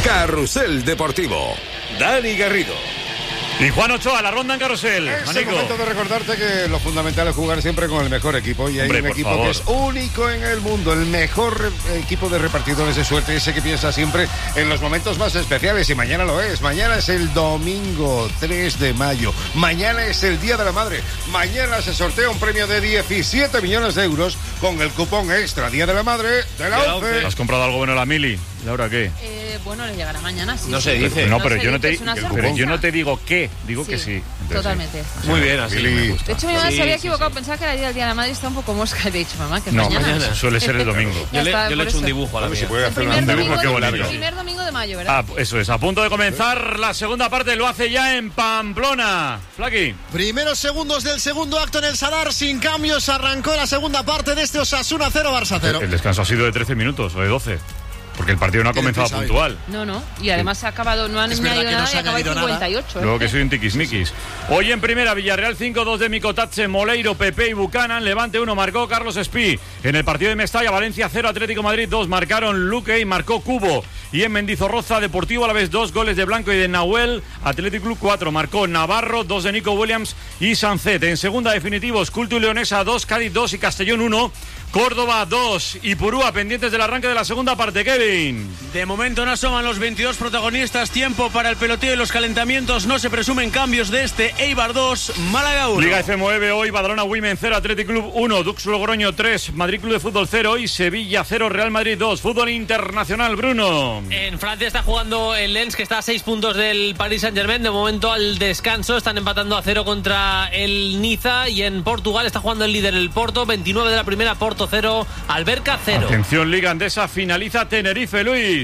Carrusel Deportivo. Dani Garrido. Y Juan Ochoa, la ronda en Carrusel. Es el momento de recordarte que lo fundamental es jugar siempre con el mejor equipo. Y hay un equipo que es único en el mundo, el mejor equipo de repartidores de suerte, ese que piensa siempre en los momentos más especiales. Y mañana lo es. Mañana es el domingo 3 de mayo. Mañana es el Día de la Madre. Mañana se sortea un premio de 17 millones de euros con el cupón extra Día de la Madre de la ONCE. ¿Has comprado algo bueno a la Mili? ¿Laura qué? Bueno, le llegará mañana, sí. No se dice. No, pero yo no te digo qué, digo sí, que sí. Entonces, totalmente. Sí. Muy bien, así me gusta. De hecho, mi mamá se había equivocado, pensaba que era el Día de la Madre y está un poco mosca. He dicho, mamá, que no, mañana. Suele ser el domingo. Yo le he hecho un dibujo a la mía. El primer domingo de mayo, ¿verdad? Eso es, a punto de comenzar la segunda parte, lo hace ya en Pamplona. Flaqui. Primeros segundos del segundo acto en el Sadar, sin cambios, arrancó la segunda parte de este Osasuna 0, Barça 0. El descanso ha sido de 13 minutos o de 12. Porque el partido no ha comenzado puntual. No. Y además se ha acabado, no han añadido nada y ha acabado el 58. Luego que soy un tiquismiquis. Hoy en primera, Villarreal 5-2 de Micotache, Moleiro, Pepe y Buchanan. Levante 1, marcó Carlos Espí. En el partido de Mestalla, Valencia 0, Atlético Madrid 2. Marcaron Luque y marcó Cubo. Y en Mendizorroza, Deportivo Alavés 2, goles de Blanco y de Nahuel. Atlético Club 4, marcó Navarro, 2 de Nico Williams y Sancet. En segunda, definitivos, Culto y Leonesa 2, Cádiz 2 y Castellón 1. Córdoba 2 y Purúa pendientes del arranque de la segunda parte, Kevin. De momento no asoman los 22 protagonistas. Tiempo para el peloteo y los calentamientos. No se presumen cambios de este. Eibar 2, Málaga 1. Liga F9 hoy, Badalona Women 0, Athletic Club 1, Dux Logroño 3, Madrid Club de Fútbol 0 y Sevilla 0, Real Madrid 2. Fútbol internacional, Bruno. En Francia está jugando el Lens, que está a 6 puntos del Paris Saint-Germain. De momento al descanso están empatando a 0 contra el Niza. Y en Portugal está jugando el líder, el Porto, 29 de la primera, Porto 0, Alberca 0. Atención, Liga Andesa, finaliza Tenerife, Luis.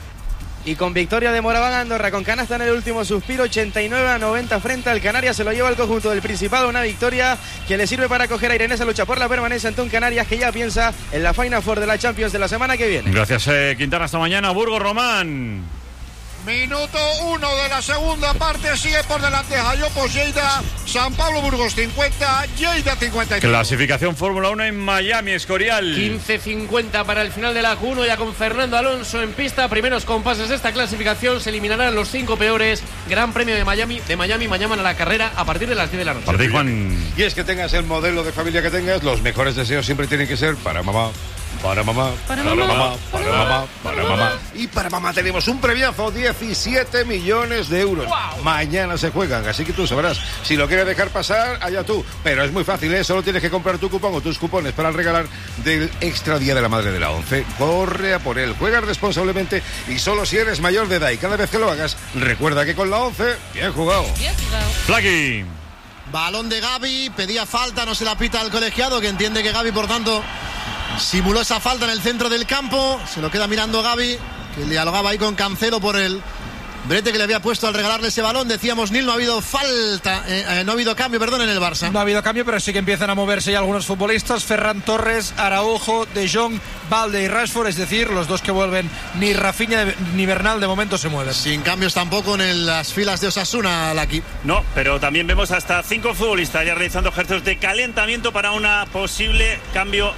Y con victoria de Moraván Andorra con canasta en el último suspiro, 89-90 frente al Canarias. Se lo lleva el conjunto del Principado, una victoria que le sirve para coger a Irene esa lucha por la permanencia ante un Canarias que ya piensa en la Final Four de la Champions de la semana que viene. Gracias, Quintana, hasta mañana. Burgos, Román. Minuto 1 de la segunda parte, sigue por delante Jayopos Lleida, San Pablo Burgos 50, Lleida 55. Clasificación Fórmula 1 en Miami, Escorial. 15:50 para el final de la Q1, ya con Fernando Alonso en pista. Primeros compases de esta clasificación, se eliminarán los 5 peores. Gran Premio de Miami mañana a la carrera a partir de las 10 de la noche. Para ti, Juan. Y es que tengas el modelo de familia que tengas, los mejores deseos siempre tienen que ser para mamá. Para mamá, para mamá, para mamá, para mamá. Y para mamá tenemos un premiazo, 17 millones de euros. ¡Wow! Mañana se juegan, así que tú sabrás. Si lo quieres dejar pasar, allá tú. Pero es muy fácil, ¿eh? Solo tienes que comprar tu cupón o tus cupones para regalar del Extra Día de la Madre de la ONCE. Corre a por él, juega responsablemente y solo si eres mayor de edad. Y cada vez que lo hagas, recuerda que con la ONCE, bien jugado. Bien jugado. Flaqui. Balón de Gavi, pedía falta, no se la pita al colegiado, que entiende que Gavi, por tanto, simuló esa falta en el centro del campo. Se lo queda mirando Gavi, que dialogaba ahí con Cancelo por el brete que le había puesto al regalarle ese balón. Decíamos, Nil, no ha habido falta, no ha habido cambio, perdón, en el Barça. No ha habido cambio, pero sí que empiezan a moverse ya algunos futbolistas. Ferran Torres, Araujo, De Jong, Balde y Rashford, es decir, los dos que vuelven. Ni Rafinha ni Bernal de momento se mueven. Sin cambios tampoco en las filas de Osasuna, Laki. No, pero también vemos hasta 5 futbolistas ya realizando ejercicios de calentamiento para una posible cambio.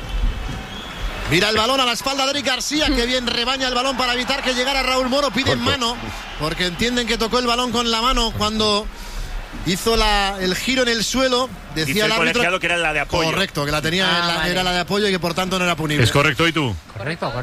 Mira el balón a la espalda de Eric García, que bien rebaña el balón para evitar que llegara Raúl Moro. Piden mano, porque entienden que tocó el balón con la mano cuando hizo el giro en el suelo. Decía el árbitro que era la de apoyo. Correcto, que la tenía, era la de apoyo y que por tanto no era punible. ¿Es correcto y tú? Correcto.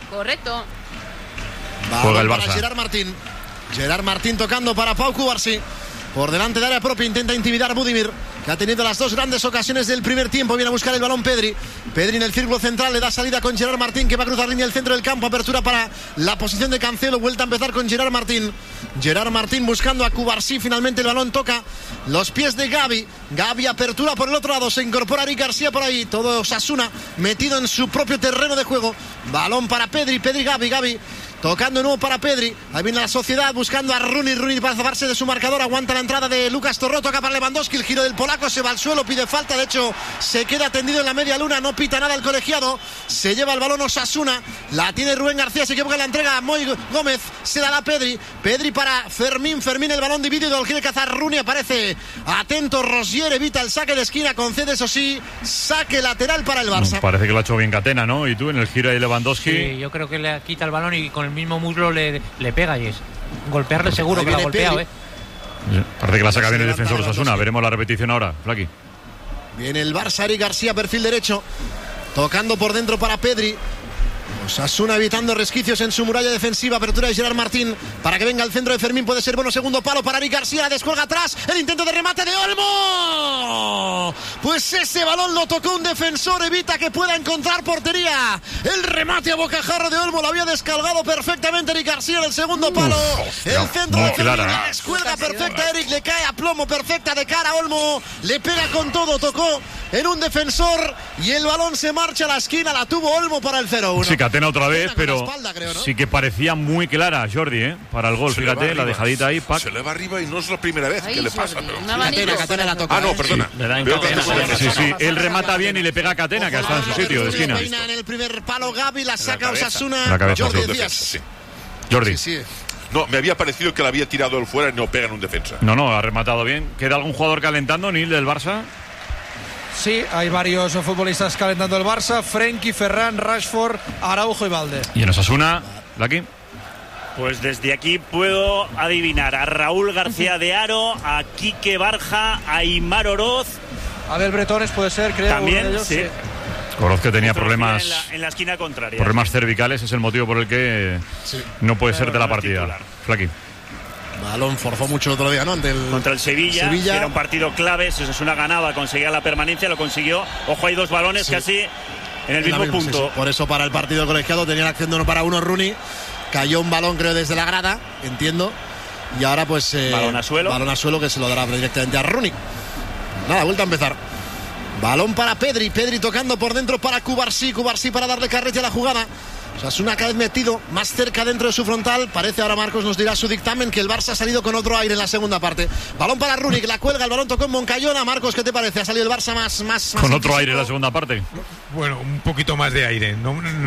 Juega el Balón Barça. para Gerard Martín tocando para Pau Cubarsí. Por delante de área propia intenta intimidar a Budimir, que ha tenido las dos grandes ocasiones del primer tiempo. Viene a buscar el balón Pedri en el círculo central, le da salida con Gerard Martín, que va a cruzar línea del centro del campo. Apertura para la posición de Cancelo, vuelta a empezar con Gerard Martín buscando a Cubarsí. Finalmente el balón toca los pies de Gavi, apertura por el otro lado, se incorpora Eric García por ahí. Todo Osasuna metido en su propio terreno de juego. Balón para Pedri, Gavi tocando de nuevo para Pedri. Ahí viene la Sociedad buscando a Rooney para zafarse de su marcador. Aguanta la entrada de Lucas Torró, toca para Lewandowski. El giro del polaco, se va al suelo, pide falta. De hecho, se queda tendido en la media luna. No pita nada el colegiado. Se lleva el balón Osasuna. La tiene Rubén García, se equivoca en la entrega a Moy Gómez. Se da a Pedri para Fermín. El balón dividido, lo quiere cazar Rooney. Aparece atento Rosier, evita el saque de esquina. Concede, eso sí, saque lateral para el Barça. Parece que lo ha hecho bien Catena, ¿no? Y tú en el giro de Lewandowski. Sí, yo creo que le quita el balón y con el mismo muslo le pega y es golpearle seguro que lo ha golpeado, Parece que la saca bien el defensor Osasuna. Veremos la repetición ahora, Flaqui. Viene el Barça, Eric García, perfil derecho. Tocando por dentro para Pedri. Osasuna evitando resquicios en su muralla defensiva. Apertura de Gerard Martín para que venga al centro de Fermín. Puede ser bueno. Segundo palo para Eric García. La descuelga atrás. El intento de remate de Olmo. Pues ese balón lo tocó un defensor. Evita que pueda encontrar portería. El remate a bocajarro de Olmo. Lo había descargado perfectamente Eric García en el segundo palo. El centro de Fermín. La descuelga perfecta. Eric le cae a plomo. Perfecta de cara a Olmo. Le pega con todo. Tocó en un defensor. Y el balón se marcha a la esquina. La tuvo Olmo para el 0-1. Sí, Catena otra vez, pero espalda, creo, ¿no? Sí que parecía muy clara Jordi, para el gol. Fíjate, la dejadita ahí, se le va arriba y no es la primera vez que le pasa. Pero... Catena la toca. No, perdona. Sí, él remata bien y le pega a Catena, que está en su sitio de esquina. En el primer palo Gavi, la saca Osasuna. La cabeza, Jordi. Sí. No, me había parecido que la había tirado él fuera y no pega en un defensa. No, ha rematado bien. ¿Queda algún jugador calentando, Nil, del Barça? Sí, hay varios futbolistas calentando el Barça: Frenkie, Ferran, Rashford, Araujo y Valde. ¿Y en Osasuna, Laki? Pues desde aquí puedo adivinar a Raúl García de Haro, a Quique Barja, a Aimar Oroz. Abel Bretones puede ser, creo. También, ellos, sí. Oroz, que tenía problemas en la esquina contraria. Problemas cervicales, es el motivo por el que no puede ser de la partida. Flaqui. Balón forzó mucho el otro día, ¿no? Contra el Sevilla, que era un partido clave. Si Osasuna ganaba, conseguía la permanencia, lo consiguió. Ojo, hay dos balones casi en el mismo punto. Por eso para el partido colegiado tenía la acción de uno para uno Rooney. Cayó un balón, creo, desde la grada, entiendo. Y ahora pues balón a suelo que se lo dará directamente a Rooney. Nada, vuelta a empezar. Balón para Pedri tocando por dentro para Cubarsí para darle carrete a la jugada. Osasuna cada vez metido más cerca dentro de su frontal. Parece, ahora Marcos nos dirá su dictamen, que el Barça ha salido con otro aire en la segunda parte. Balón para Rooney, que la cuelga, el balón tocó en Moncayona. Marcos, ¿qué te parece? ¿Ha salido el Barça más con otro aire en la segunda parte? Bueno, un poquito más de aire,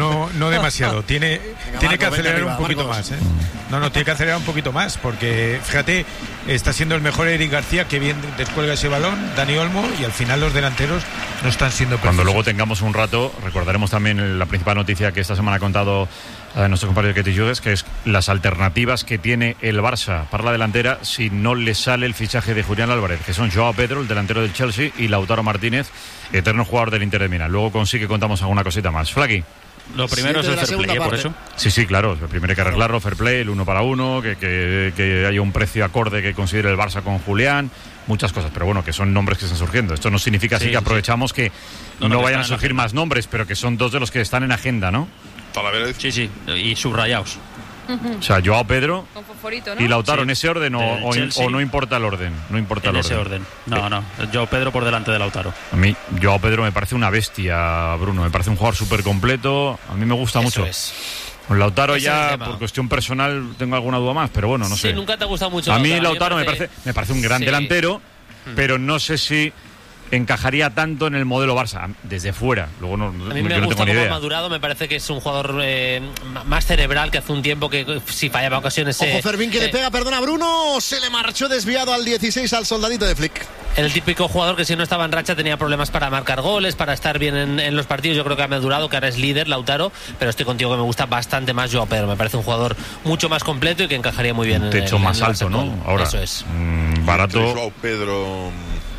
no demasiado. Tiene que acelerar un poquito más, No, tiene que acelerar un poquito más, porque fíjate, está siendo el mejor Eric García, que bien descuelga ese balón, Dani Olmo, y al final los delanteros no están siendo precisos. Cuando luego tengamos un rato, recordaremos también la principal noticia que esta semana ha contado nuestro compañero Ketty Jugues, que es las alternativas que tiene el Barça para la delantera si no le sale el fichaje de Julián Álvarez, que son Joao Pedro, el delantero del Chelsea, y Lautaro Martínez, eterno jugador del Inter de Milán. Luego consigue, contamos alguna cosita más. Flaqui. Lo primero es el fair play, por eso. Sí, claro. Primero hay que arreglarlo, fair play, el 1 para 1, que haya un precio acorde que considere el Barça con Julián, muchas cosas, pero bueno, que son nombres que están surgiendo. Esto no significa así que aprovechamos que no vayan a surgir más nombres, pero que son dos de los que están en agenda, ¿no? Sí, y subrayados. O sea, Joao Pedro ¿no? y Lautaro, ¿en ese orden o no importa el orden? No importa el orden. En ese orden. No. Joao Pedro por delante de Lautaro. A mí, Joao Pedro me parece una bestia, Bruno. Me parece un jugador súper completo. A mí me gusta mucho. Con Lautaro ya, por cuestión personal, tengo alguna duda más, pero bueno, no sé. Sí, nunca te ha gustado mucho. A mí Lautaro me parece un gran delantero, pero no sé si encajaría tanto en el modelo Barça desde fuera. Luego a mí me gusta cómo ha madurado. Me parece que es un jugador más cerebral, que hace un tiempo que si fallaba ocasiones. Ojo, Fermín, que le pega, perdona, Bruno. Se le marchó desviado al 16 al soldadito de Flick. El típico jugador que si no estaba en racha tenía problemas para marcar goles, para estar bien en los partidos. Yo creo que ha madurado, que ahora es líder, Lautaro, pero estoy contigo que me gusta bastante más Joao Pedro. Me parece un jugador mucho más completo y que encajaría muy bien. Un techo más alto, ¿no? Ahora, eso es. Barato. Joao Pedro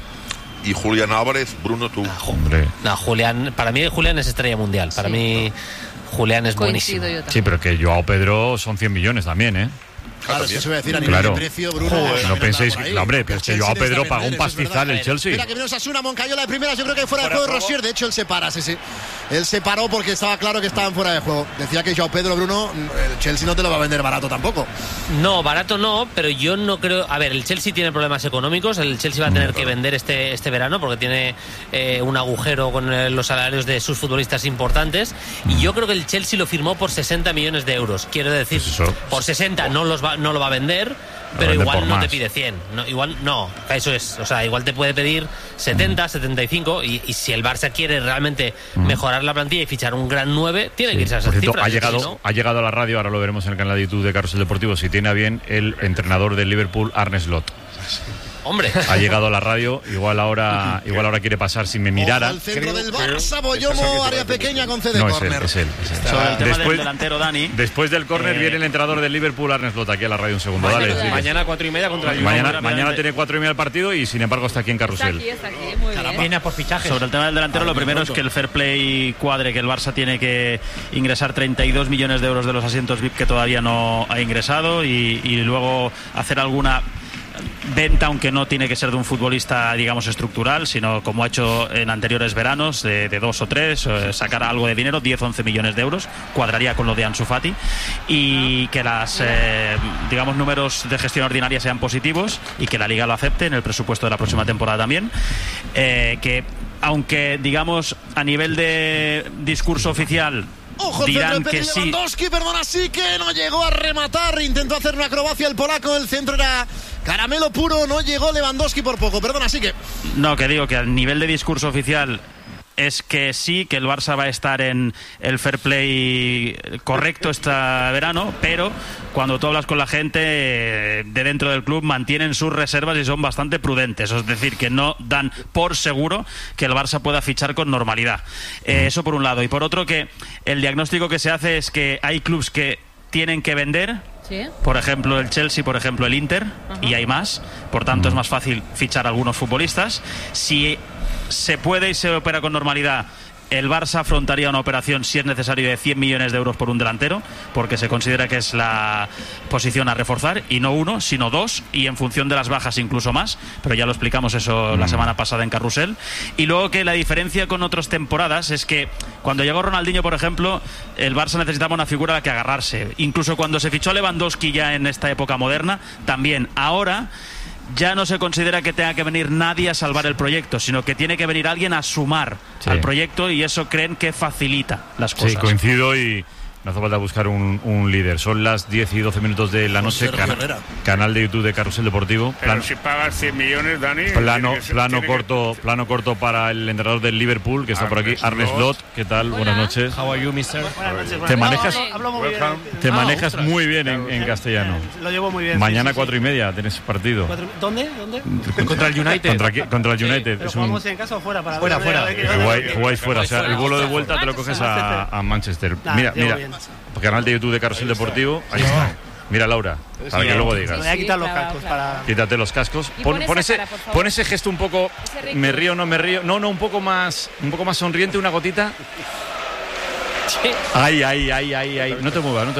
y Julián Álvarez, Bruno, tú. No, Julián, para mí Julián es estrella mundial. Para mí Julián es buenísimo. Sí, pero que Joao Pedro son 100 millones también, ¿eh? Claro, eso se va a decir a nivel de precio, Bruno. No penséis que, hombre, pero es que Joao Pedro pagó un pastizal el Chelsea. Mira que viene Osasuna, Moncayola de primeras, yo creo que fuera de juego de Rosier. De hecho, él se para, sí. Él se paró porque estaba claro que estaban fuera de juego. Decía que Joao Pedro, Bruno, el Chelsea no te lo va a vender barato tampoco. No, barato no, pero yo no creo. A ver, el Chelsea tiene problemas económicos. El Chelsea va a tener que vender este verano porque tiene un agujero con los salarios de sus futbolistas importantes. Y yo creo que el Chelsea lo firmó por 60 millones de euros. Quiero decir, por 60 no lo va a vender, pero igual no te pide 100. Eso es. O sea, igual te puede pedir 70, 75. Y si el Barça quiere realmente mejorar la plantilla y fichar un gran 9, tiene que irse a esas cifras. Ha llegado a la radio, ahora lo veremos en el canal de YouTube de Carrusel Deportivo, si tiene a bien el entrenador del Liverpool, Arne Slot. Hombre. Ha llegado a la radio, igual ahora quiere pasar si me mirara. El centro del Barça, Boyomo, área pequeña con CD córner. Es él. Sobre el tema del delantero, Dani. Después del córner viene el entrenador del Liverpool, Arne Slot, aquí a la radio un segundo. Mañana 4:30 contra el Mañana tiene 4:30 el partido y sin embargo está aquí en Carrusel. Está aquí, muy bien. Viene por fichajes. Sobre el tema del delantero, lo primero es que el fair play cuadre, que el Barça tiene que ingresar 32 millones de euros de los asientos VIP que todavía no ha ingresado y luego hacer alguna venta, aunque no tiene que ser de un futbolista, digamos, estructural, sino como ha hecho en anteriores veranos, de 2 o 3, sacar algo de dinero, 10-11 millones de euros, cuadraría con lo de Ansu Fati, y que las, digamos, números de gestión ordinaria sean positivos y que la Liga lo acepte en el presupuesto de la próxima temporada también, que aunque, digamos, a nivel de discurso oficial Ojo, dirán que sí. Lewandowski, perdona, sí que no llegó a rematar, intentó hacer una acrobacia el polaco, el centro era caramelo puro, no llegó Lewandowski por poco, perdona, sí que... No, que digo que a nivel de discurso oficial es que sí, que el Barça va a estar en el fair play correcto este verano, pero cuando tú hablas con la gente de dentro del club mantienen sus reservas y son bastante prudentes, es decir, que no dan por seguro que el Barça pueda fichar con normalidad. Eso por un lado. Y por otro, que el diagnóstico que se hace es que hay clubs que tienen que vender, ¿sí? Por ejemplo el Chelsea, por ejemplo el Inter, y hay más, por tanto es más fácil fichar a algunos futbolistas. Si se puede y se opera con normalidad, el Barça afrontaría una operación, si es necesario, de 100 millones de euros por un delantero, porque se considera que es la posición a reforzar, y no uno, sino dos, y en función de las bajas incluso más, pero ya lo explicamos eso la semana pasada en Carrusel. Y luego que la diferencia con otras temporadas es que cuando llegó Ronaldinho, por ejemplo, el Barça necesitaba una figura a la que agarrarse. Incluso cuando se fichó a Lewandowski ya en esta época moderna, también. Ahora ya no se considera que tenga que venir nadie a salvar el proyecto, sino que tiene que venir alguien a sumar al proyecto, y eso creen que facilita las cosas. Sí, coincido, y no hace falta buscar un líder. Son las 10 y 12 minutos de la noche. Canal de YouTube de Carrusel Deportivo. Pero si pagas 100 millones, Dani... Plano corto para el entrenador del Liverpool, que está por aquí, Arne Slot. ¿Qué tal? Buenas noches. How are you, mister? Te manejas, Te manejas muy bien en castellano. Lo llevo muy bien. Mañana 4:30 tienes partido. ¿Dónde? Contra el United. Contra el United. ¿Pero jugamos en casa o fuera? Fuera. Jugáis fuera. O sea, el vuelo de vuelta te lo coges a Manchester. Mira. Canal de YouTube de Carrusel Deportivo. Ahí está. Mira, Laura, para que luego digas. Me voy a quitar los cascos para... Quítate los cascos. Pon ese gesto un poco... ¿Me río o no me río? No, un poco más sonriente, una gotita. Sí. Ay. No te muevas.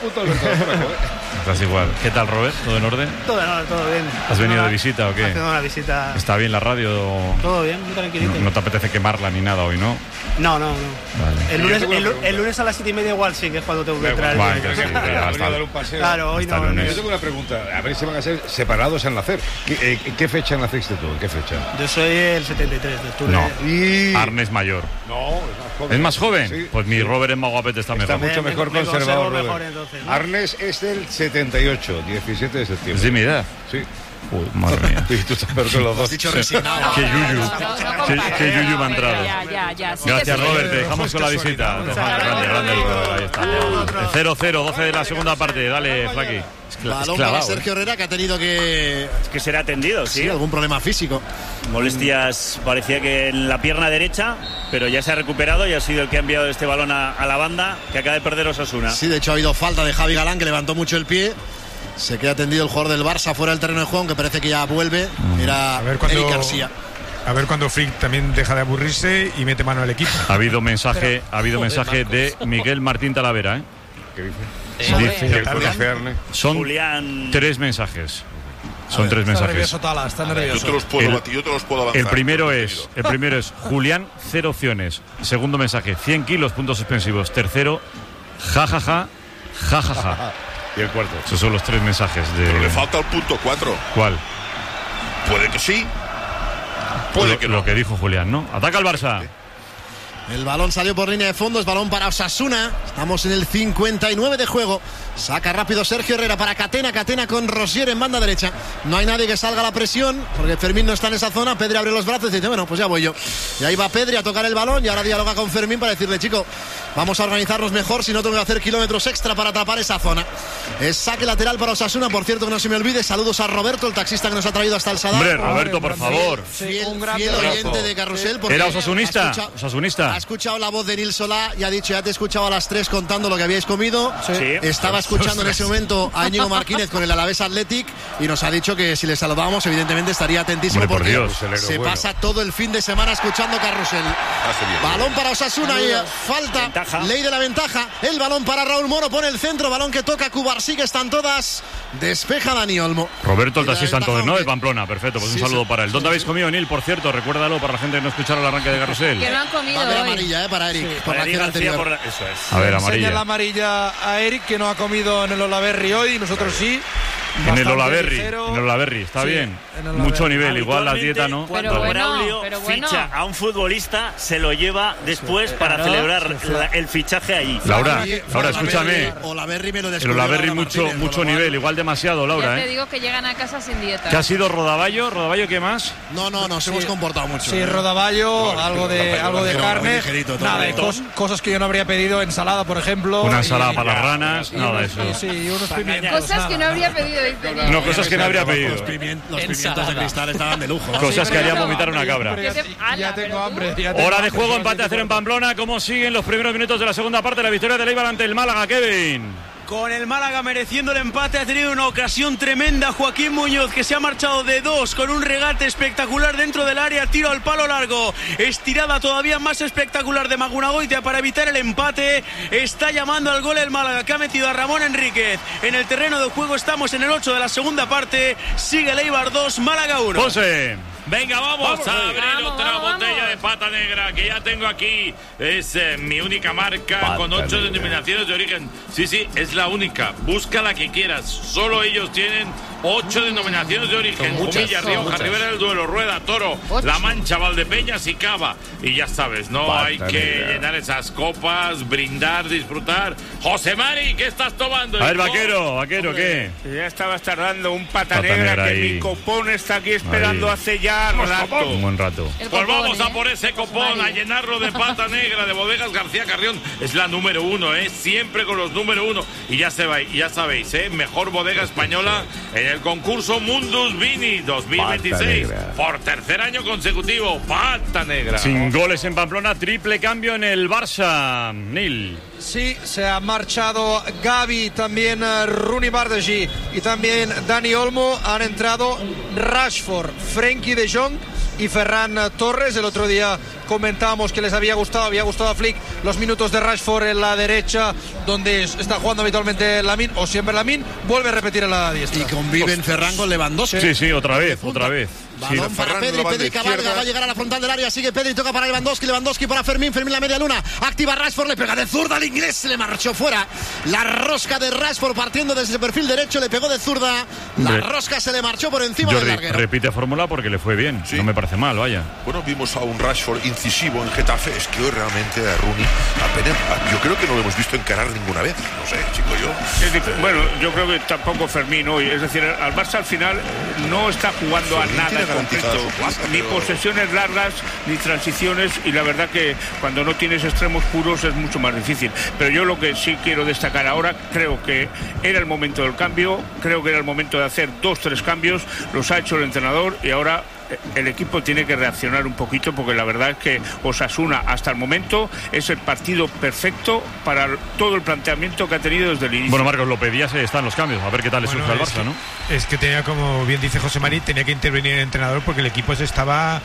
Estás igual. ¿Qué tal, Robert? ¿Todo en orden? Todo bien. ¿Has venido de visita o qué? Haciendo una visita. ¿Está bien la radio? Todo bien, muy tranquilito. No te apetece quemarla ni nada hoy, ¿no? No. Vale. El lunes a las 7:30 igual sí, que es cuando tengo que entrar. Dar un paseo. Claro, hoy no. Yo tengo una pregunta. A ver si van a ser separados al nacer. ¿Qué fecha naciste tú? ¿En qué fecha? Yo soy el 73 de octubre. No. Arne es mayor. No, ¿Es más joven? Sí. Pues mi Robert es más guapete, está mejor. Está mucho mejor conservado. Mejor, entonces, ¿no? Arnes es del 78, 17 de septiembre. ¿Es de mi edad? Sí. Uy, madre mía. Y tú estás peor que los dos. Dicho resignado. Qué yuyu me ha entrado. Ya. Gracias, Robert. Te dejamos con la visita. Grande. Ahí está. 0-0, 12 de la segunda parte. Dale, Flaqui. Balón para Sergio Herrera, que ha tenido que será atendido, sí. Algún problema físico. Molestias, parecía que en la pierna derecha, pero ya se ha recuperado y ha sido el que ha enviado este balón a la banda, que acaba de perder Osasuna. Sí, de hecho ha habido falta de Javi Galán, que levantó mucho el pie. Se queda tendido el jugador del Barça fuera del terreno de juego, que parece que ya vuelve. Era Eric García. A ver cuando Frick también deja de aburrirse y mete mano al equipo. Ha habido mensaje de Miguel Martín Talavera, ¿eh? ¿Qué dice? Son Julián... 3 mensajes. Son 3 mensajes. Está nervioso. Yo te los puedo avanzar. El primero es Julián, 0 opciones. Segundo mensaje, 100 kilos, puntos suspensivos. Tercero, jajaja. Y el cuarto. Esos son los 3 mensajes de... Pero le falta el punto 4. ¿Cuál? Puede que sí. Puede que no. Lo que dijo Julián, ¿no? Ataca al Barça. El balón salió por línea de fondo, es balón para Osasuna. Estamos en el 59 de juego. Saca rápido Sergio Herrera para Catena con Rosier en banda derecha. No hay nadie que salga a la presión, porque Fermín no está en esa zona. Pedri abre los brazos y dice, bueno, pues ya voy yo. Y ahí va Pedri a tocar el balón, y ahora dialoga con Fermín para decirle, chico, vamos a organizarnos mejor, si no tengo que hacer kilómetros extra para atrapar esa zona. Es saque lateral para Osasuna. Por cierto, que no se me olvide, saludos a Roberto, el taxista que nos ha traído hasta el Sadar. Hombre, Roberto, por favor. Fiel oyente de Carrusel. Era osasunista. Ha escuchado la voz de Nil Solá y ha dicho, ya te he escuchado a las 3 contando lo que habíais comido. Sí. Estaba escuchando en ese momento a Íñigo Martínez con el Alavés Athletic y nos ha dicho que si le saludábamos, evidentemente estaría atentísimo. Hombre, porque Dios, se pasa todo el fin de semana escuchando Carrusel. Balón para Osasuna y falta. Ventaja. Ley de la ventaja. El balón para Raúl Moro, pone el centro, balón que toca Cubarsí, que están todas. Despeja Dani Olmo. Roberto, el taxista entonces, ¿no? De Pamplona, perfecto, pues un saludo para él. ¿Dónde habéis comido, Nil? Por cierto, recuérdalo para la gente que no escucharon el arranque de Carrusel. Que no han comido hoy. amarilla, para Eric. Sí, por la acción anterior. Eso es. A ver, amarilla. Enseña la amarilla a Eric, que no ha comido en el Olaberri hoy, y nosotros sí. En el Olaberri, está bien. Mucho nivel, igual la dieta, ¿no? Cuando Braulio ficha a un futbolista, se lo lleva después para celebrar el fichaje ahí. Laura, escúchame. Olaberri me lo el Olaberri mucho nivel, igual demasiado, Laura. Ya te digo que llegan a casa sin dieta. ¿Qué ha sido Rodaballo? ¿Rodaballo qué más? No, nos hemos comportado mucho. Sí, Rodaballo, algo de carne. Nada, cosas que yo no habría pedido, ensalada, por ejemplo. Una ensalada para las ranas, nada de eso. Sí, unos pimientos. Cosas que no habría pedido. No, cosas que no habría pedido. Los pimientos de cristal estaban de lujo. Cosas que harían vomitar una cabra. Ya tengo hambre. Hora de juego, empate a 0 en Pamplona. ¿Cómo siguen los primeros minutos de la segunda parte? La victoria del Eibar ante el Málaga, Kevin. Con el Málaga mereciendo el empate, ha tenido una ocasión tremenda Joaquín Muñoz, que se ha marchado de 2 con un regate espectacular dentro del área, tiro al palo largo, estirada todavía más espectacular de Magunagoitia para evitar el empate. Está llamando al gol el Málaga, que ha metido a Ramón Enríquez en el terreno de juego. Estamos en el 8 de la segunda parte, sigue el Eibar 2, Málaga 1. José. Venga, vamos a abrir otra botella de pata negra que ya tengo aquí. Es mi única marca Pata con 8 negra. denominaciones de origen. Sí, es la única. Busca la que quieras. Solo ellos tienen 8 denominaciones de origen. Jumilla, Rioja, Ribera del Duero, Rueda, Toro, La Mancha, Valdepeñas y Cava. Y ya sabes, no Pata hay que negra. llenar esas copas, brindar, disfrutar. José Mari, ¿qué estás tomando? A ver, vaquero, ¿qué? Ya estabas tardando un pata Pata negra negra que ahí. mi copón está aquí esperando Ahí. hace ya rato. Un buen rato. Pues vamos a por ese copón, a llenarlo de pata negra de Bodegas García Carrión. Es la número 1, siempre con los número 1. Y ya sabéis, mejor bodega española en el concurso Mundus Vini 2026. Por tercer año consecutivo, pata negra. Sin goles en Pamplona, triple cambio en el Barça. Nil. Sí, se ha marchado Gavi, también Rooney Bardghji y también Dani Olmo. Han entrado Rashford, Frenkie de Jong y Ferran Torres. El otro día comentábamos que les había gustado a Flick los minutos de Rashford en la derecha, donde está jugando habitualmente Lamine, o siempre Lamine, vuelve a repetir en la diestra. Y conviven Ferran con Lewandowski. Sí, otra vez. Balón para Pedri cabalga, va a llegar a la frontal del área, sigue Pedri, toca para Lewandowski para Fermín la media luna, activa Rashford, le pega de zurda al inglés, se le marchó fuera. La rosca de Rashford partiendo desde el perfil derecho, le pegó de zurda, la rosca se le marchó por encima del larguero. Repite fórmula porque le fue bien, no me parece mal, vaya. Bueno, vimos a un Rashford incisivo en Getafe. Es que hoy realmente a Rooney apenas, yo creo que no lo hemos visto encarar ninguna vez. No sé, chico, yo. Bueno, yo creo que tampoco Fermín hoy. Es decir, al Barça al final no está jugando a nada concreto. Ni posesiones largas, ni transiciones. Y la verdad que cuando no tienes extremos puros es mucho más difícil. Pero yo lo que sí quiero destacar ahora, creo que era el momento del cambio. Creo que era el momento de hacer 2-3 cambios. Los ha hecho el entrenador y ahora el equipo tiene que reaccionar un poquito, porque la verdad es que Osasuna hasta el momento es el partido perfecto para todo el planteamiento que ha tenido desde el inicio. Bueno, Marcos, lo pedías, están los cambios, a ver qué tal le surge al Barça, ¿no? Es que tenía, como bien dice José Marí, tenía que intervenir el entrenador porque el equipo se estaba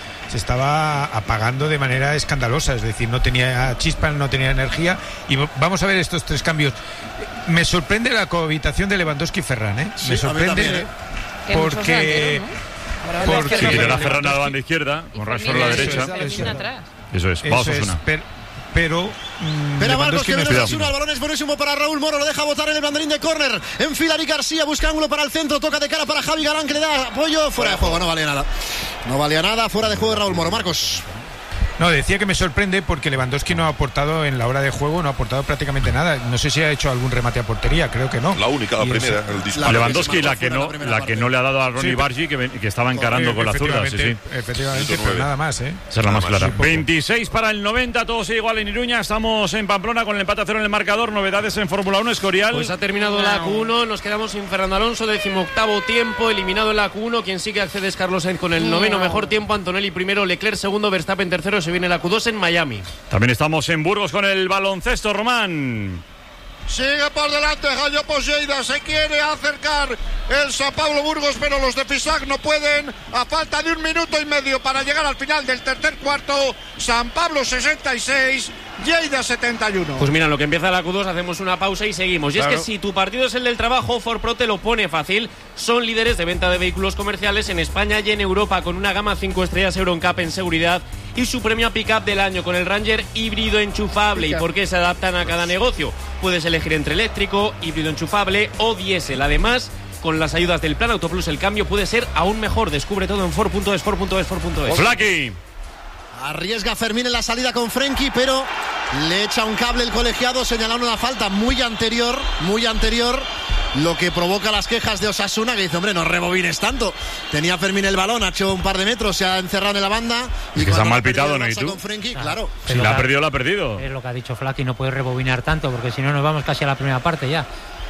apagando de manera escandalosa, es decir, no tenía chispa, no tenía energía. Y vamos a ver estos 3 cambios. Me sorprende la cohabitación de Lewandowski y Ferran, ¿eh? Sí, me sorprende también, porque Si quitará Ferran a la banda izquierda, con Rashford a la derecha. Eso es, vamos a Osasuna. Pero Marcos, que viene Osasuna, el balón es buenísimo para Raúl Moro, lo deja botar en el banderín de córner. Enfila Eric García, busca ángulo para el centro, toca de cara para Javi Galán, que le da apoyo, fuera de juego, no valía nada. No valía nada, fuera de juego de Raúl Moro. Marcos. No, decía que me sorprende porque Lewandowski no ha aportado en la hora de juego, no ha aportado prácticamente nada. No sé si ha hecho algún remate a portería, creo que no. La única, la primera, el disparo. Lewandowski la que no le ha dado a Ronnie Bargi, que estaba encarando con la zurda. Sí. Efectivamente, pero nada más, ¿eh? Esa es la más clara. 26 para el 90, todo sigue igual en Iruña. Estamos en Pamplona con el empate a 0 en el marcador. Novedades en Fórmula 1, Escorial. Pues ha terminado la Q1, nos quedamos sin Fernando Alonso, 18º tiempo, eliminado en la Q1. Quien sí que accede es Carlos Sainz con el 9º mejor tiempo, Antonelli primero, Leclerc segundo, Verstappen tercero. Se viene la Q2 en Miami. También estamos en Burgos con el baloncesto, Román. Sigue por delante Jayo Poseida, se quiere acercar el San Pablo Burgos, pero los de Fisac no pueden. A falta de 1 minuto y medio para llegar al final del tercer cuarto, San Pablo 66, Lleida 71. Pues mira, en lo que empieza la Q2 hacemos una pausa y seguimos. Y es que si tu partido es el del trabajo, Ford Pro te lo pone fácil. Son líderes de venta de vehículos comerciales en España y en Europa, con una gama 5 estrellas EuroNCAP en seguridad y su premio a pick-up del año con el Ranger híbrido enchufable. ¿Y por qué se adaptan a cada negocio? Puedes elegir entre eléctrico, híbrido enchufable o diésel. Además, con las ayudas del Plan Autoplus, el cambio puede ser aún mejor. Descubre todo en Ford.es, Ford.es, Ford.es. Flaky. Arriesga Fermín en la salida con Frenkie, pero le echa un cable el colegiado, señalando una falta muy anterior, lo que provoca las quejas de Osasuna, que dice, hombre, no rebobines tanto. Tenía Fermín el balón, ha hecho un par de metros, se ha encerrado en la banda. Y que se ha mal pitado, ¿no? ¿Y tú? Con Frenkie, claro. Si la ha perdido, la ha perdido. Es lo que ha dicho Flaky, no puede rebobinar tanto, porque si no nos vamos casi a la primera parte ya.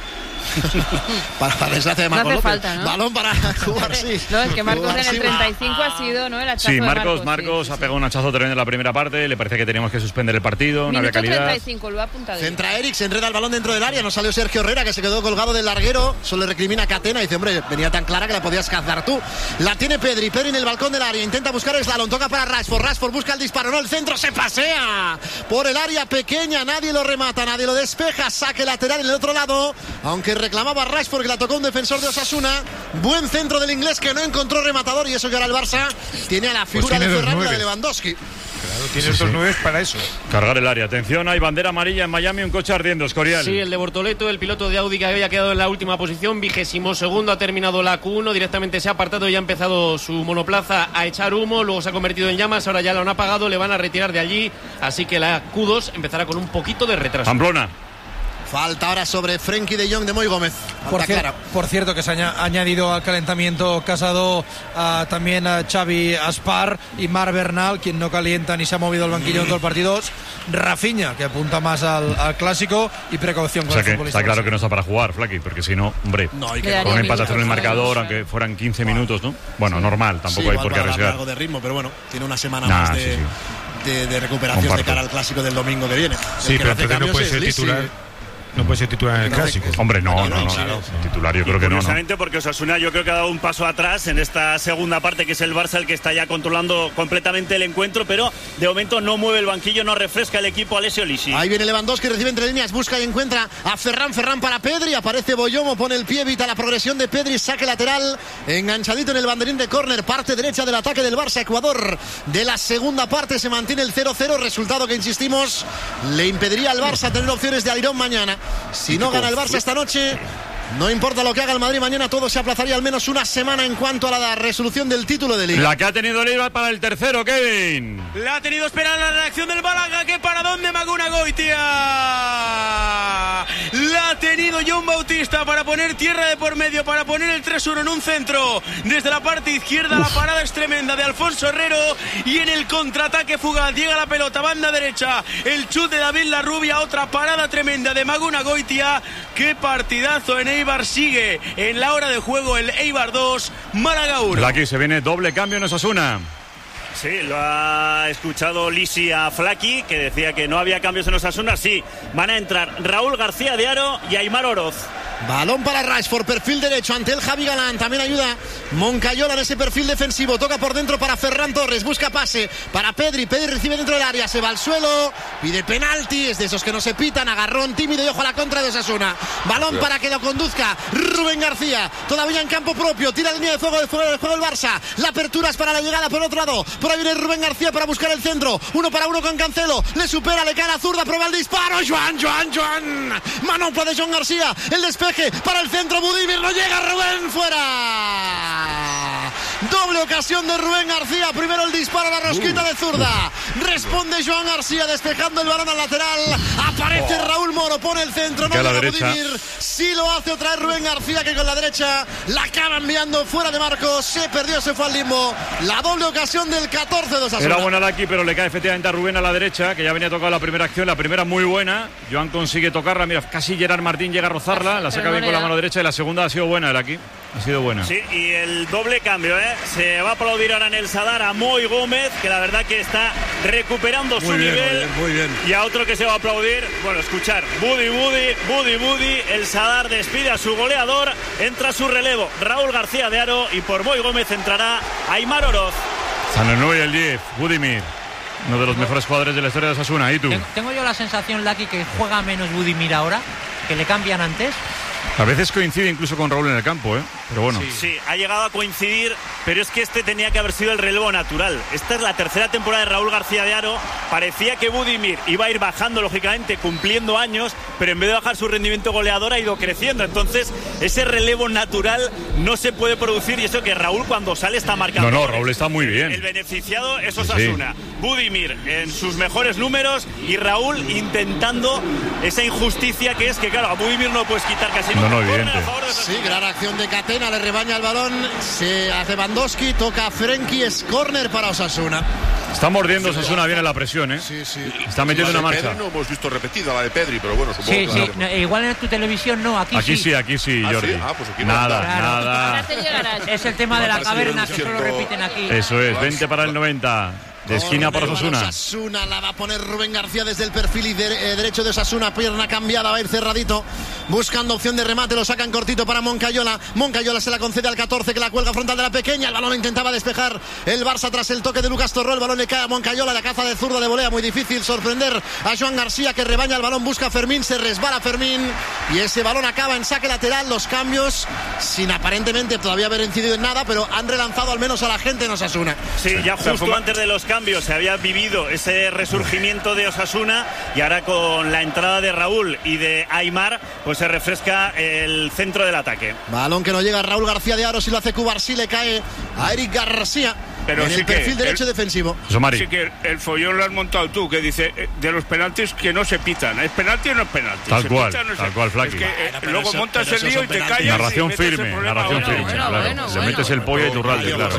para desgracia de Marcos no hace López. Falta, ¿no? Balón para Cubarsí. No, es que Marcos en el 35 ha sido, ¿no? El hachazo sí, de Marcos ha pegado un hachazo tremendo en la primera parte. Le parece que teníamos que suspender el partido. No había calidad. 35, lo ha apuntado. Centra Eric, se enreda el balón dentro del área. No salió Sergio Herrera, que se quedó colgado del larguero. Solo le recrimina a Catena. Dice, hombre, venía tan clara que la podías cazar tú. La tiene Pedri en el balcón del área. Intenta buscar el slalom. Toca para Rashford busca el disparo. No, el centro se pasea por el área pequeña. Nadie lo remata, nadie lo despeja. Saque lateral en el otro lado. Aunque reclamaba Rashford, que la tocó un defensor de Osasuna. Buen centro del inglés, que no encontró rematador. Y eso que ahora el Barça tiene a la figura de Ferran, la de Lewandowski. Claro, tiene estos 9 para eso. Cargar el área. Atención, hay bandera amarilla en Miami, un coche ardiendo, Escorial. Sí, el de Bortoleto, el piloto de Audi, que había quedado en la última posición, 22º, ha terminado la Q1, directamente se ha apartado y ha empezado su monoplaza a echar humo, luego se ha convertido en llamas, ahora ya lo han apagado, le van a retirar de allí, así que la Q2 empezará con un poquito de retraso. Pamplona. Falta ahora sobre Frenkie de Jong de Moy Gómez. Por cierto, que se ha añadido al calentamiento Casado también a Xavi Aspar y Marc Bernal, quien no calienta ni se ha movido el banquillo en todo el partido. Rafinha, que apunta más al clásico, y precaución con el futbolista. Está claro que no está para jugar, Flaky, porque si no, hombre, con un empate a 0 en el marcador, aunque fueran 15 minutos, ¿no? Bueno, normal, tampoco hay por qué arriesgar. Algo de ritmo, pero bueno, tiene una semana más de recuperación de cara al clásico del domingo que viene. Sí, pero entonces no puede ser titular. No puede ser titular en el clásico. Hombre, no. Titular yo creo que no. Curiosamente, porque Osasuna yo creo que ha dado un paso atrás en esta segunda parte, que es el Barça el que está ya controlando completamente el encuentro, pero de momento no mueve el banquillo, no refresca el equipo Alessio Lisi. Ahí viene Lewandowski, recibe entre líneas, busca y encuentra a Ferran para Pedri, aparece Boyomo, pone el pie, evita la progresión de Pedri, saque lateral, enganchadito en el banderín de córner, parte derecha del ataque del Barça, Ecuador de la segunda parte, se mantiene el 0-0, resultado que, insistimos, le impediría al Barça tener opciones de alirón mañana. Si no gana el Barça esta noche, no importa lo que haga el Madrid mañana, todo se aplazaría al menos una semana en cuanto a la resolución del título de Liga. La que ha tenido el Eibar para el tercero, Kevin. La ha tenido esperada la reacción del Málaga, que para dónde Maguna Goitia. La ha tenido John Bautista para poner tierra de por medio, para poner el 3-1 en un centro. Desde la parte izquierda la parada es tremenda de Alfonso Herrero, y en el contraataque fugaz llega la pelota, banda derecha, el chut de David Larrubia, otra parada tremenda de Maguna Goitia. Qué partidazo en Eibar, sigue en la hora de juego el Eibar 2, Málaga 1. Aquí se viene doble cambio en Osasuna. Sí, lo ha escuchado Lisi a Flaky, que decía que no había cambios en Osasuna. Sí, van a entrar Raúl García de Aro y Aimar Oroz. Balón para Rashford, perfil derecho ante el Javi Galán, también ayuda Moncayola en ese perfil defensivo, toca por dentro para Ferran Torres, busca pase para Pedri recibe dentro del área, se va al suelo, pide penalti, es de esos que no se pitan, agarrón tímido y ojo a la contra de Osasuna. Balón para que lo conduzca Rubén García, todavía en campo propio, tira línea de fuego del juego el Barça, la apertura es para la llegada por otro lado, por ahí viene Rubén García para buscar el centro, 1 para 1 con Cancelo, le supera, le cae la zurda, prueba el disparo, Joan, manopla de Joan García, el despeje para el centro, Budimir, no llega, Rubén, fuera. Doble ocasión de Rubén García. Primero el disparo a la rosquita de zurda. Responde Joan García despejando el balón al lateral. Aparece Raúl Moro, pone el centro. No llega Budimir. Sí lo hace otra vez Rubén García, que con la derecha la acaba enviando fuera de marco. Se perdió, se fue al limbo. La doble ocasión del 14 de Osasuna. Era buena de aquí, pero le cae efectivamente a Rubén a la derecha, que ya venía tocado la primera acción. La primera muy buena. Joan consigue tocarla. Mira, casi Gerard Martín llega a rozarla. La saca bien con la mano derecha y la segunda ha sido buena de aquí. Ha sido buena. Sí, y el doble cambio, se va a aplaudir ahora en el Sadar a Moi Gómez, que la verdad que está recuperando su nivel. Muy bien. Y a otro que se va a aplaudir, bueno, escuchar, Budi, el Sadar despide a su goleador, entra su relevo Raúl García de Aro y por Moi Gómez entrará Aimar Oroz. Sanenú y el 10, Budimir, uno de los mejores jugadores de la historia de Osasuna. ¿Y tú? Tengo yo la sensación, Lucky, que juega menos Budimir ahora, que le cambian antes. A veces coincide incluso con Raúl en el campo, pero bueno. Sí, ha llegado a coincidir, pero es que este tenía que haber sido el relevo natural. Esta es la tercera temporada de Raúl García de Aro. Parecía que Budimir iba a ir bajando, lógicamente, cumpliendo años, pero en vez de bajar su rendimiento goleador ha ido creciendo. Entonces, ese relevo natural no se puede producir, y eso que Raúl cuando sale está marcando. No, Raúl está muy bien. El beneficiado es Osasuna. Sí. Budimir en sus mejores números y Raúl intentando esa injusticia que es que, claro, a Budimir no puedes quitar casi nada. No, evidente. Sí, gran acción de Catena, le rebaña el balón, se hace Bandowski, toca a Frenkie, es córner para Osasuna. Está mordiendo Osasuna bien en la presión, Sí. Está metiendo una marcha. Pedri no hemos visto repetida la de Pedri, pero bueno, supongo que... Sí, no, igual en tu televisión no, aquí sí. Aquí sí, Jordi. ¿sí? Pues aquí nada. Es el tema de la caverna que solo repiten aquí. Eso es, 20 para el 90. De esquina para Osasuna. Osasuna la va a poner Rubén García desde el perfil y derecho de Osasuna. Pierna cambiada, va a ir cerradito. Buscando opción de remate, lo sacan cortito para Moncayola. Moncayola se la concede al 14, que la cuelga frontal de la pequeña. El balón intentaba despejar el Barça tras el toque de Lucas Torró. El balón le cae a Moncayola, la caza de zurda de volea. Muy difícil sorprender a Joan García, que rebaña el balón, busca a Fermín, se resbala Fermín. Y ese balón acaba en saque lateral. Los cambios, sin aparentemente todavía haber incidido en nada, pero han relanzado al menos a la gente en Osasuna. Sí, ya justo antes de los cambios se había vivido ese resurgimiento de Osasuna, y ahora con la entrada de Raúl y de Aimar, pues se refresca el centro del ataque. Balón que no llega a Raúl García de Aro, si lo hace Cubarsí, le cae a Eric García. Pero en sí el perfil derecho defensivo. Sí que el follón lo has montado tú, que dice de los penaltis que no se pitan. ¿Es penalti o no es penalti? Tal cual, Flaqui. Es que luego montas el lío y te callas. Narración firme. Claro. Le metes el pollo y tu ralde, claro.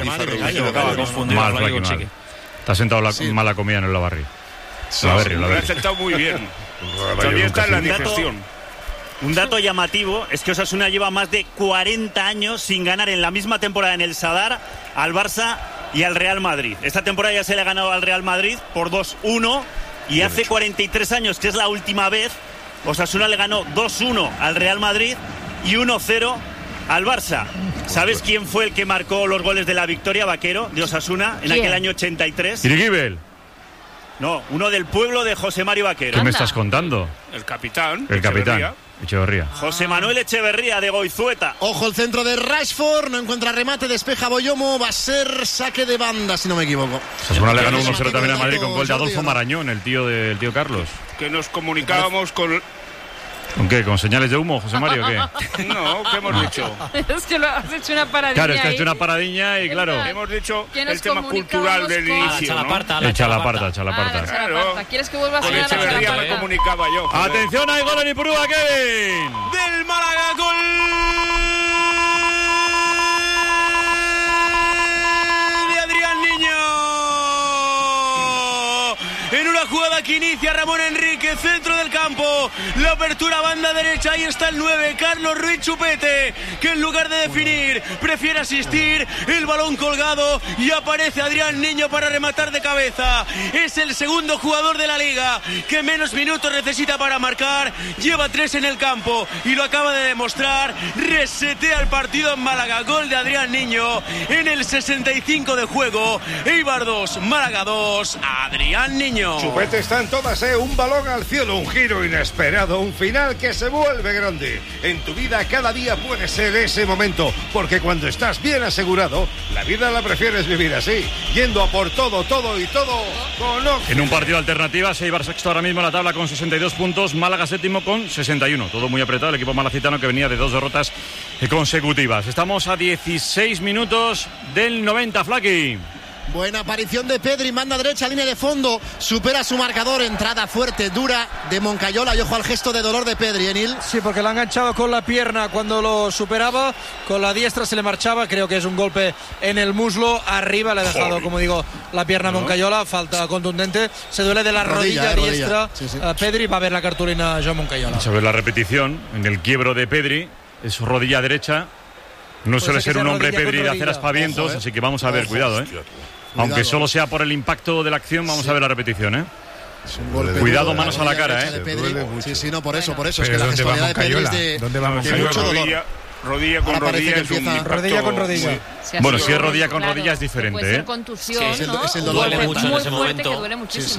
Mal, Flaqui, Te ha sentado mala comida en el Lavarri. Me ha sentado muy bien. Todavía está en la digestión. Un dato llamativo es que Osasuna lleva más de 40 años sin ganar en la misma temporada en el Sadar al Barça y al Real Madrid. Esta temporada ya se le ha ganado al Real Madrid por 2-1, y hace 43 años, que es la última vez, Osasuna le ganó 2-1 al Real Madrid y 1-0 al Barça. ¿Sabes quién fue el que marcó los goles de la victoria, Vaquero, de Osasuna, en aquel año 83? Irigibel. No, uno del pueblo de José Mario Vaquero. ¿Qué me estás contando? El capitán. Echeverría. José Manuel Echeverría, de Goizueta. Ojo el centro de Rashford, no encuentra remate, despeja Boyomo, va a ser saque de banda, si no me equivoco. Osasuna le ganó 1-0 también a Madrid con gol de Adolfo Marañón, el tío Carlos. Que nos comunicábamos con... ¿Con qué? ¿Con señales de humo, José Mario, o qué? No, ¿qué hemos dicho? Es que lo has hecho una paradiña. Claro, es que has hecho una paradiña y claro. Hemos dicho el tema cultural del inicio, ¿no? Echa la parta. Claro. ¿Quieres que vuelva a sonar la Echeverría me comunicaba yo. Joder. Atención, hay gol en Ipurúa, Kevin. Del Málaga, gol de Adrián Niño. En una jugada que inicia Ramón Enrique, centro del campo, la apertura banda derecha, ahí está el 9, Carlos Ruiz Chupete, que en lugar de definir prefiere asistir, el balón colgado y aparece Adrián Niño para rematar de cabeza. Es el segundo jugador de la liga que menos minutos necesita para marcar, lleva 3 en el campo y lo acaba de demostrar. Resetea el partido en Málaga, gol de Adrián Niño en el 65 de juego. Eibar 2, Málaga 2, Adrián Niño. Chupete está en todas, un balón al cielo, un giro inesperado, un final que se vuelve grande. En tu vida cada día puede ser ese momento, porque cuando estás bien asegurado, la vida la prefieres vivir así, yendo a por todo y todo con Oxy. En un partido alternativa, Eibar sexto ahora mismo en la tabla con 62 puntos, Málaga séptimo con 61. Todo muy apretado, el equipo malacitano que venía de 2 derrotas consecutivas. Estamos a 16 minutos del 90, Flaky. Buena aparición de Pedri, manda derecha, línea de fondo, supera su marcador, entrada fuerte, dura de Moncayola y ojo al gesto de dolor de Pedri, Enil. Sí, porque le han enganchado con la pierna cuando lo superaba, con la diestra se le marchaba, creo que es un golpe en el muslo, arriba le ha dejado, como digo, la pierna a Moncayola, falta contundente, se duele de la rodilla diestra, sí. Pedri, va a ver la cartulina Joan Moncayola. Vamos a ver la repetición, en el quiebro de Pedri, es rodilla derecha, no suele ser un hombre Pedri de hacer aspavientos, así que vamos a ver, cuidado, Aunque solo sea por el impacto de la acción, vamos a ver la repetición, Cuidado, manos a la cara, Sí, no, por eso. Es que la gestualidad de Pedri es de mucho dolor. Rodilla con rodilla es un impacto. Rodilla con rodilla. Bueno, si es rodilla con rodilla es diferente, puede ser contusión, es el dolor duele mucho en ese momento. Que duele muchísimo.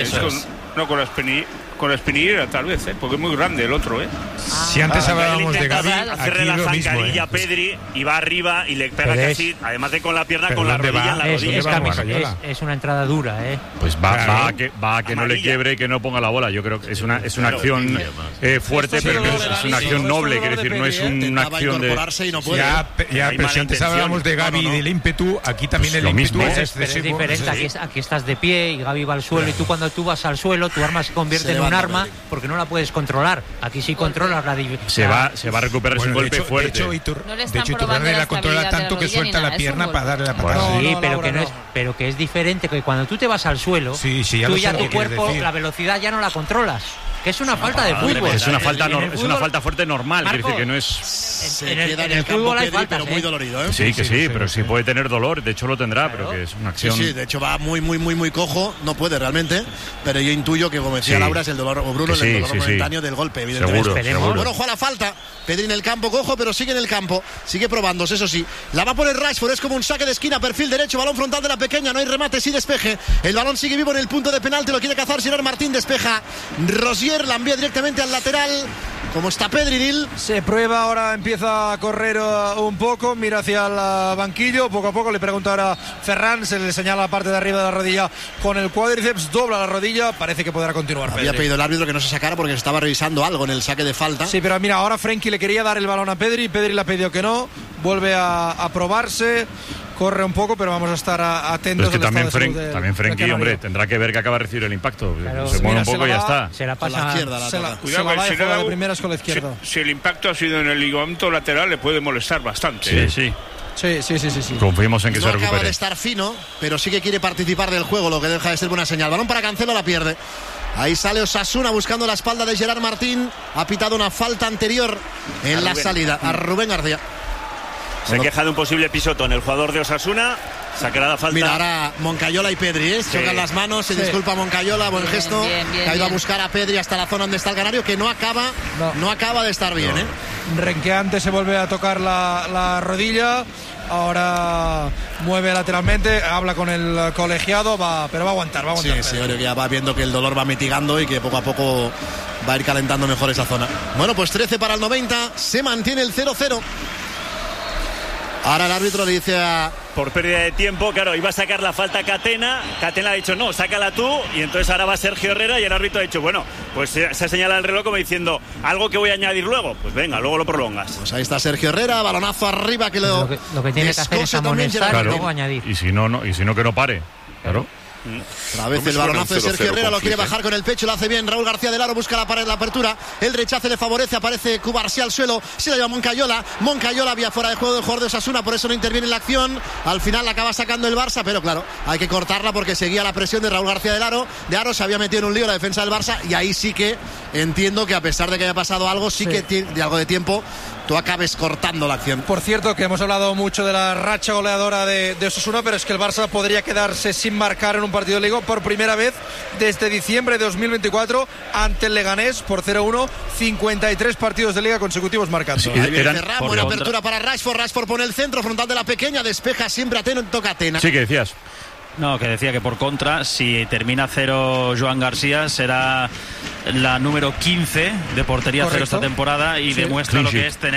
Con la espinillera tal vez, porque es muy grande el otro, Si antes hablábamos de Gavi, hacerle aquí la lo mismo, zancadilla a Pedri y va arriba y le pega casi, además de con la pierna, con la rodilla en la rodilla. Es una entrada dura, Pues va a que no le quiebre y que no ponga la bola. Yo creo que es una acción fuerte, pero es una acción noble, quiere decir, no es una acción de... Ya, pero si antes hablábamos de Gavi y del ímpetu, aquí también el ímpetu es excesivo. Es diferente, aquí estás de pie y Gavi va al suelo y tú cuando tú vas al suelo, tu arma se convierte en un arma porque no la puedes controlar. Aquí sí controlas la se va a recuperar ese golpe fuerte. De hecho, Iturralde la controla tanto que suelta la pierna para darle la patada. Sí, pero que es diferente, que cuando tú te vas al suelo, tú ya tu cuerpo, la velocidad ya no la controlas. Que es una falta de fútbol. Es una falta fuerte normal, quiere decir que no es... Se queda en el campo Pedri, pero muy dolorido, Sí, pero sí puede tener dolor, de hecho lo tendrá, pero que es una acción... Sí, de hecho va muy cojo, no puede realmente, pero yo intuyo que, como decía Laura, es el dolor, o Bruno, el dolor momentáneo del golpe, evidentemente. Seguro. Bueno, juega la falta, Pedri en el campo cojo, pero sigue en el campo, sigue probándose, eso sí. La va a poner Rashford, es como un saque de esquina, perfil derecho, balón frontal de la pequeña, no hay remate, sí despeje. El balón sigue vivo en el punto de penalti, lo quiere cazar Gerard Martín, despeja Rosier, la envía directamente al lateral. ¿Cómo está Pedri, Nil? Se prueba ahora, empieza a correr un poco, mira hacia el banquillo, poco a poco le pregunta ahora Ferran, se le señala la parte de arriba de la rodilla con el cuádriceps, dobla la rodilla, parece que podrá continuar. Había pedido el árbitro que no se sacara porque estaba revisando algo en el saque de falta. Sí, pero mira, ahora Frenkie le quería dar el balón a Pedri, Pedri le ha pedido que no, vuelve a probarse. Corre un poco, pero vamos a estar atentos. Pero es que también Frenkie, hombre, tendrá que ver que acaba de recibir el impacto. Claro, se mueve un poco y ya está. Se la pasa a la izquierda. Se la va a jugar de primeras con la izquierda. Si el impacto ha sido en el ligamento lateral, le puede molestar bastante. Sí. Confiemos en que se recupere. No acaba de estar fino, pero sí que quiere participar del juego, lo que deja de ser buena señal. Balón para Cancelo, la pierde. Ahí sale Osasuna buscando la espalda de Gerard Martín. Ha pitado una falta anterior en la salida a Rubén García. Se queja de un posible pisotón el jugador de Osasuna. Sacará la falta. Mira, ahora Moncayola y Pedri, chocan las manos, se disculpa Moncayola, buen gesto. Que iba a buscar a Pedri hasta la zona donde está el canario, que no acaba de estar bien. Renqueante se vuelve a tocar la rodilla. Ahora mueve lateralmente, habla con el colegiado, pero va a aguantar. Sí, yo creo que ya va viendo que el dolor va mitigando y que poco a poco va a ir calentando mejor esa zona. Bueno, pues 13 para el 90, se mantiene el 0-0. Ahora el árbitro le dice a... Por pérdida de tiempo, claro, iba a sacar la falta Catena. Catena ha dicho, no, sácala tú. Y entonces ahora va Sergio Herrera y el árbitro ha dicho, bueno, pues se ha señalado el reloj como diciendo, algo que voy a añadir luego. Pues venga, luego lo prolongas. Pues ahí está Sergio Herrera, balonazo arriba que lo que tiene que hacer es amonestar y luego añadir. Y si no que no pare. Claro. Otra vez el balonazo de Sergio Herrera, lo quiere bajar con el pecho, lo hace bien Raúl García del Aro, busca la apertura, el rechace le favorece, aparece Cubarsí al suelo, se la lleva Moncayola había fuera de juego del jugador de Osasuna, por eso no interviene en la acción, al final la acaba sacando el Barça, pero claro, hay que cortarla porque seguía la presión de Raúl García del Aro, se había metido en un lío la defensa del Barça y ahí sí que entiendo que a pesar de que haya pasado algo, sí que de algo de tiempo tú acabes cortando la acción. Por cierto, que hemos hablado mucho de la racha goleadora de Osasuna, pero es que el Barça podría quedarse sin marcar en un partido de Liga por primera vez desde diciembre de 2024 ante el Leganés por 0-1, 53 partidos de Liga consecutivos marcando. Sí, ahí viene Ferran, buena apertura para Rashford pone el centro frontal de la pequeña, despeja siempre toca Atena. Sí, que decías. No, que decía que por contra, si termina 0 Joan García, será la número 15 de portería. Correcto. 0 esta temporada y demuestra lo que es tener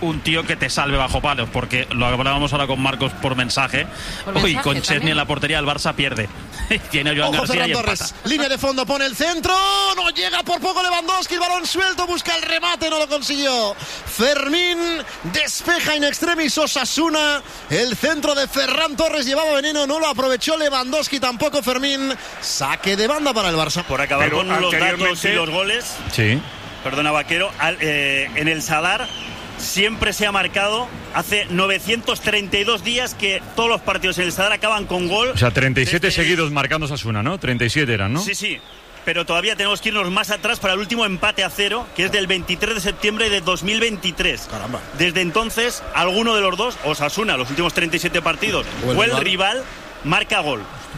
un tío que te salve bajo palos, porque lo hablábamos ahora con Marcos por mensaje. Hoy con Chesney en la portería el Barça pierde. Tiene a Joan García y Torres, línea de fondo, pone el centro, no llega por poco Lewandowski, el balón suelto, busca el remate, no lo consiguió. Fermín despeja in extremis Osasuna, el centro de Ferran Torres llevaba veneno, no lo aprovechó Lewandowski, tampoco Fermín. Saque de banda para el Barça. Por acabar con los datos y los goles. Sí. Perdona, Vaquero, en el Sadar siempre se ha marcado, hace 932 días que todos los partidos en el Sadar acaban con gol. O sea, 37 seguidos marcando Osasuna, ¿no? 37 eran, ¿no? Sí, pero todavía tenemos que irnos más atrás para el último empate a 0, que es del 23 de septiembre de 2023. Caramba. Desde entonces, alguno de los dos, Osasuna, los últimos 37 partidos, o el rival, marca gol.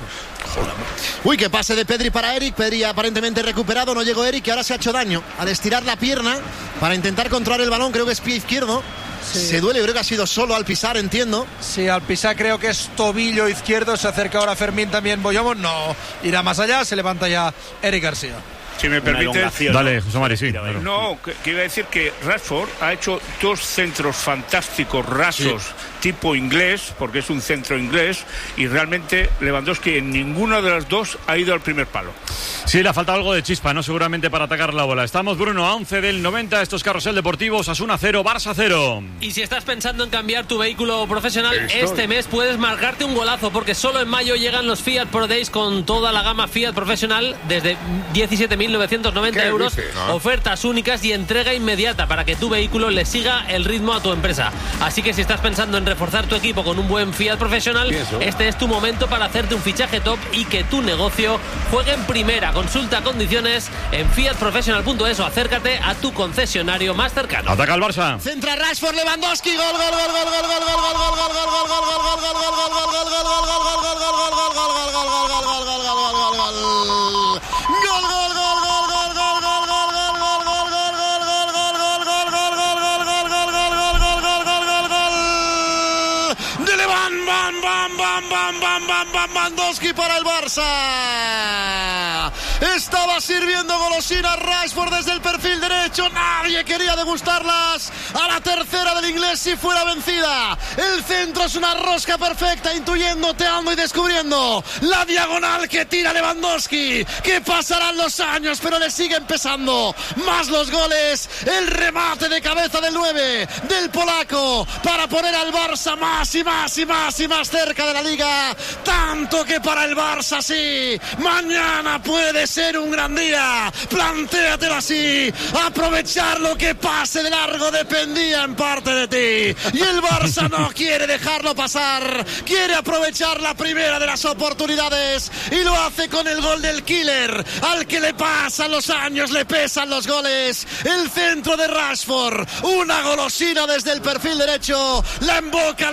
Uy, que pase de Pedri para Eric. Pedri aparentemente recuperado, no llegó Eric, que ahora se ha hecho daño al estirar la pierna para intentar controlar el balón. Creo que es pie izquierdo. Sí. Se duele, creo que ha sido solo al pisar, entiendo. Sí, al pisar creo que es tobillo izquierdo. Se acerca ahora Fermín también. Boyomos no irá más allá, se levanta ya Eric García. Si me permite. Dale, José Mari, sí. Claro. No, que iba a decir que Rashford ha hecho 2 centros fantásticos, rasos, tipo inglés, porque es un centro inglés, y realmente Lewandowski en ninguna de las dos ha ido al primer palo. Sí, le ha faltado algo de chispa, ¿no? Seguramente para atacar la bola. Estamos, Bruno, a 11 del 90. Estos Carrusel Deportivo, Osasuna 0, Barça 0. Y si estás pensando en cambiar tu vehículo profesional, este mes puedes marcarte un golazo, porque solo en mayo llegan los Fiat Pro Days con toda la gama Fiat profesional desde 17.990 euros. Ofertas únicas y entrega inmediata para que tu vehículo le siga el ritmo a tu empresa. Así que si estás pensando en reforzar tu equipo con un buen Fiat profesional, este es tu momento para hacerte un fichaje top y que tu negocio juegue en primera. Consulta condiciones en fiatprofessional.es o acércate a tu concesionario más cercano. Ataca el Barça. Centra Rashford, Lewandowski, gol, gol, gol, gol, gol, gol, gol, gol, gol, gol, gol, gol, gol, gol, gol, gol, Lewandowski para el Barça. Estaba sirviendo golosina Rashford desde el perfil derecho. Nadie quería degustarlas. A la tercera del inglés si fuera vencida. El centro es una rosca perfecta, intuyendo, teando y descubriendo la diagonal que tira Lewandowski. Que pasarán los años, pero le siguen pesando más los goles. El remate de cabeza del 9 del polaco para poner al Barça más y más y más y más cerca de la liga. Tanto que para el Barça sí, mañana puede ser un gran día. Plantéatelo así. Aprovechar lo que pase de largo dependía en parte de ti. Y el Barça no quiere dejarlo pasar. Quiere aprovechar la primera de las oportunidades. Y lo hace con el gol del killer. Al que le pasan los años, le pesan los goles. El centro de Rashford. Una golosina desde el perfil derecho. La emboca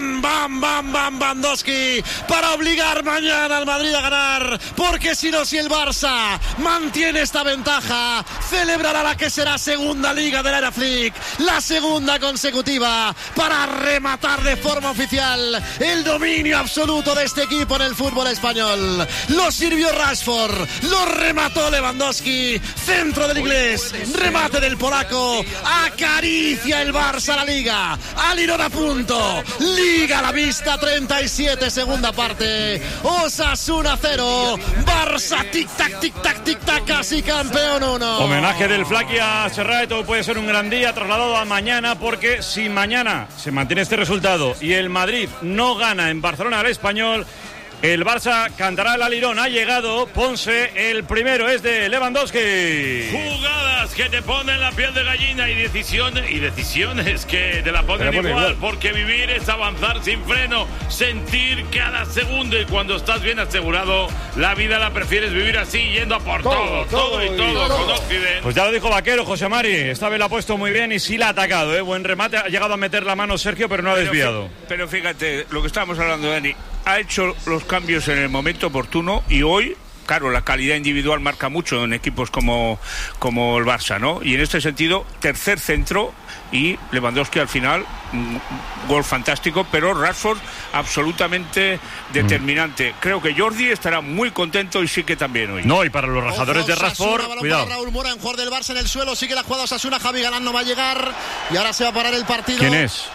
Lewandowski para obligar mañana al Madrid a ganar. Porque si no, si el Barça mantiene esta ventaja, celebrará la que será segunda liga de la Era Flick, la segunda consecutiva, para rematar de forma oficial el dominio absoluto de este equipo en el fútbol español. Lo sirvió Rashford, lo remató Lewandowski, centro del inglés, remate del polaco, acaricia el Barça la liga, al Lirón a punto, liga a la vista, 37 segunda parte, Osasuna 0, Barça tic-tac, tic-tac, tic-tac, casi campeón 1. Homenaje del Flaqui a Serrato, puede ser un gran día trasladado a mañana, porque si mañana se mantiene este resultado y el Madrid no gana en Barcelona al Español, el Barça cantará el alirón. Ha llegado Ponce, el primero es de Lewandowski. Jugadas que te ponen la piel de gallina y decisiones que te la ponen igual, porque vivir es avanzar sin freno, sentir cada segundo, y cuando estás bien asegurado, la vida la prefieres vivir así, yendo a por todo con Occident. Pues ya lo dijo Vaquero, José Mari, esta vez la ha puesto muy bien y sí la ha atacado, buen remate, ha llegado a meter la mano Sergio, pero no ha desviado. Pero fíjate, lo que estábamos hablando, Dani, ha hecho los cambios en el momento oportuno y hoy claro, la calidad individual marca mucho en equipos como el Barça, ¿no? Y en este sentido, tercer centro y Lewandowski al final, gol fantástico, pero Rashford absolutamente determinante. Creo que Jordi estará muy contento y sí que también hoy. No, y para los rajadores de Rashford, cuidado. Raúl Mora, en jugador del Barça en el suelo, sigue la jugada Osasuna, Javi Galán no va a llegar y ahora se va a parar el partido. ¿Quién es?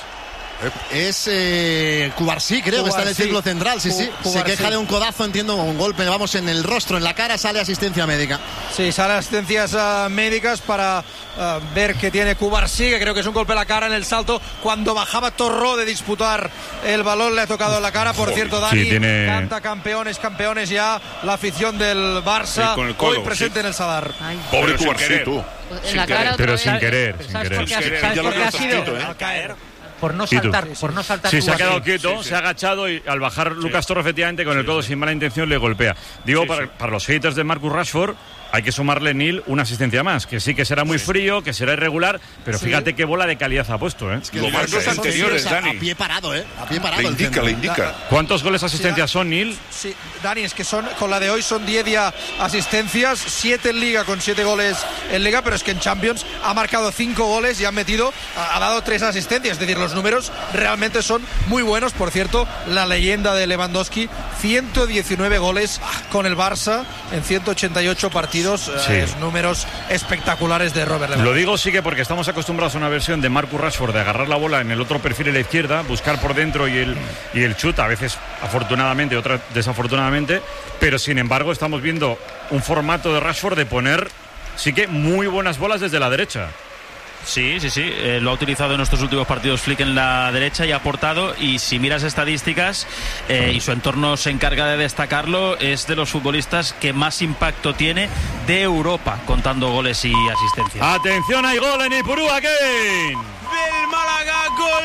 Es Cubarsí, creo que está en el círculo central. Sí. Se queja de un codazo, entiendo, un golpe, vamos, en el rostro, en la cara, sale asistencia médica. Sí, sale asistencias médicas para ver que tiene Cubarsí, que creo que es un golpe a la cara en el salto. Cuando bajaba Torró de disputar el balón, le ha tocado en la cara. Por cierto, Dani, canta campeones ya la afición del Barça, con el codo, hoy presente en el Sadar. Pobre Cubarsí, tú. Pero sin querer. ¿Sabes por qué ha sido? Por no saltar. Sí, se ha quedado quieto, se ha agachado y al bajar Lucas Torre, efectivamente, con el codo sin mala intención le golpea. Digo, para los haters de Marcus Rashford, hay que sumarle, Neil, una asistencia más, que sí que será muy frío, que será irregular, pero fíjate qué bola de calidad ha puesto, ¿eh? Es que los dos anteriores, Dani. A pie parado, ¿eh? A pie parado. Le indica. ¿Cuántos goles asistencias son, Neil? Sí, Dani, es que con la de hoy son 10 ya asistencias, 7 en Liga con 7 goles en Liga, pero es que en Champions ha marcado 5 goles y ha dado 3 asistencias, es decir, los números realmente son muy buenos. Por cierto, la leyenda de Lewandowski, 119 goles con el Barça en 188 partidos. Números espectaculares de Robert Lewandowski. Lo digo sí que porque estamos acostumbrados a una versión de Marcus Rashford de agarrar la bola en el otro perfil a la izquierda, buscar por dentro y el chut, a veces afortunadamente, otras desafortunadamente, pero sin embargo estamos viendo un formato de Rashford de poner sí que muy buenas bolas desde la derecha. Sí, lo ha utilizado en estos últimos partidos Flick en la derecha y ha aportado, y si miras estadísticas y su entorno se encarga de destacarlo, es de los futbolistas que más impacto tiene de Europa, contando goles y asistencias. Atención, hay gol en Ipurúa, Kane. Del Málaga, gol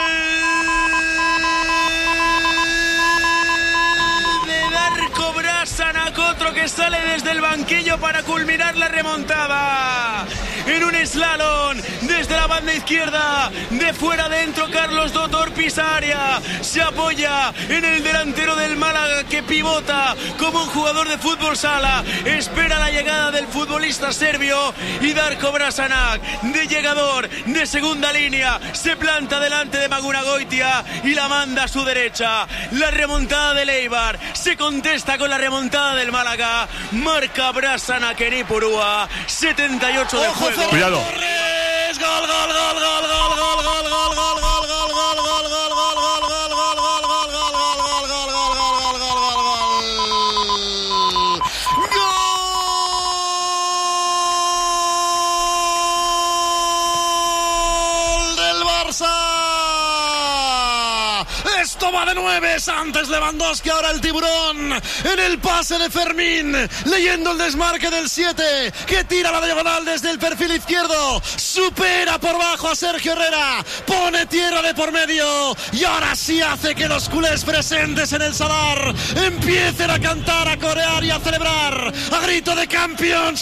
de Darko Brasanac, otro que sale desde el banquillo para culminar la remontada. En un slalom desde la banda izquierda, de fuera adentro, Carlos Dotor pisa área, se apoya en el delantero del Málaga, que pivota como un jugador de fútbol sala, espera la llegada del futbolista serbio, y Darko Brasanac, de llegador de segunda línea, se planta delante de Magunagoitia y la manda a su derecha. La remontada del Eibar se contesta con la remontada del Málaga, marca Brasanac en Ipurúa, 78 de juego. Cuidado. Esto va de 9, antes Lewandowski, ahora el tiburón en el pase de Fermín, leyendo el desmarque del 7, que tira la diagonal desde el perfil izquierdo, supera por bajo a Sergio Herrera, pone tierra de por medio, y ahora sí hace que los culés presentes en el Sadar empiecen a cantar, a corear y a celebrar a grito de campeones,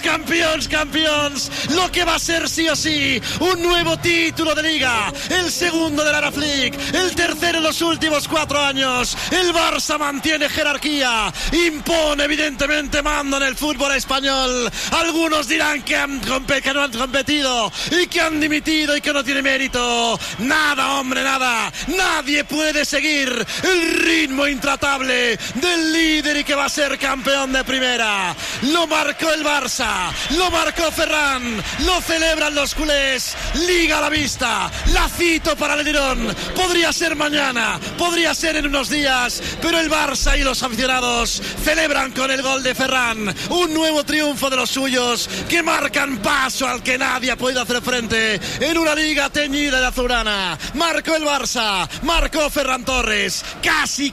lo que va a ser sí o sí un nuevo título de Liga, el segundo de la Flick, el tercero en los últimos 4 años. El Barça mantiene jerarquía, impone evidentemente mando en el fútbol español. Algunos dirán que no han competido y que han dimitido y que no tiene mérito. Nada, hombre, nada. Nadie puede seguir el ritmo intratable del líder y que va a ser campeón de primera. Lo marcó el Barça, lo marcó Ferran, lo celebran los culés. Liga a la vista, la cito para el Lirón. Podría ser mañana, podría ser en unos días, pero el Barça y los aficionados celebran con el gol de Ferran un nuevo triunfo de los suyos, que marcan paso al que nadie ha podido hacer frente en una liga teñida de azulgrana. Marcó el Barça, marcó Ferran Torres, casi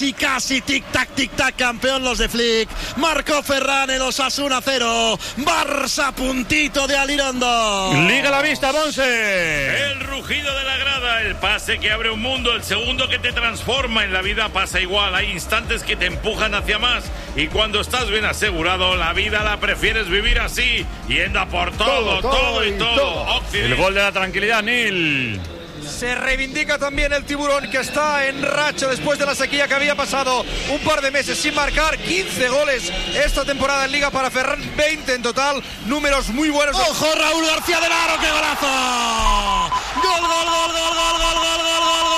tic-tac, campeón los de Flick. Marcó Ferran el Osasuna 0, Barça puntito de Alirondo. Liga a la vista, Monse. El rugido de la grada, el pase que abre un mundo, el segundo que te transforma. En la vida pasa igual, hay instantes que te empujan hacia más, y cuando estás bien asegurado, la vida la prefieres vivir así, yendo a por todo. El gol de la tranquilidad, Nil. Se reivindica también el Tiburón, que está en racha después de la sequía que había pasado un par de meses sin marcar. 15 goles esta temporada en Liga para Ferran, 20 en total, números muy buenos. ¡Ojo, Raúl García del Aro, qué golazo! ¡Gol, gol, gol, gol, gol, gol, gol, gol, gol,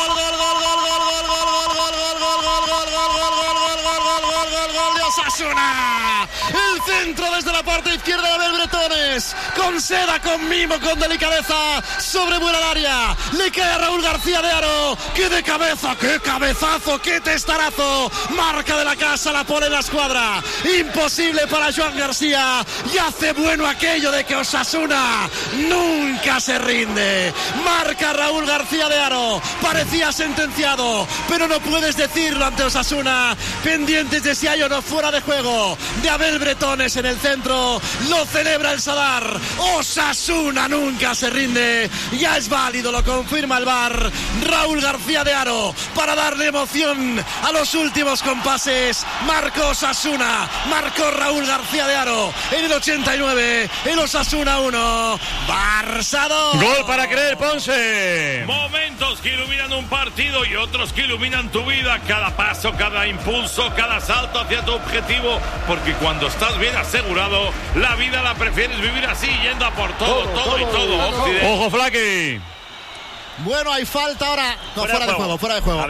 gol de Osasuna! El centro desde la parte izquierda de Abel Bretones, con seda, con mimo, con delicadeza, sobrevuela el área, le cae a Raúl García de Aro, que de cabeza, qué cabezazo, qué testarazo, marca de la casa, la pone en la escuadra, imposible para Joan García, y hace bueno aquello de que Osasuna nunca se rinde, marca Raúl García de Aro, parecía sentenciado, pero no puedes decirlo ante Osasuna, pendientes de si hay o no fuera de juego, de Abel Bretones en el centro, lo celebra el Sadar. Osasuna nunca se rinde, ya es válido, lo confirma el VAR. Raúl García de Aro para darle emoción a los últimos compases. Marcó Osasuna, marcó Raúl García de Aro en el 89, el Osasuna 1, Barça 2. Gol para creer, Ponce. Momentos que iluminan un partido y otros que iluminan tu vida. Cada paso, cada impulso, cada salto hacia tu objetivo, porque cuando estás bien asegurado, la vida la prefieres vivir así, yendo a por todo. Ojo, Flaky. Bueno, hay falta ahora. No, fuera de juego.